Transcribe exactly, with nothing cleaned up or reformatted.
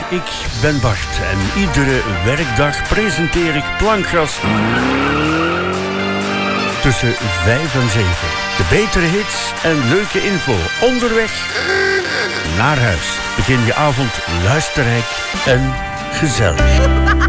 ik ben Bart en iedere werkdag presenteer ik Plankgas tussen vijf en zeven. De betere hits en leuke info onderweg naar huis. Begin je avond luisterrijk en gezellig.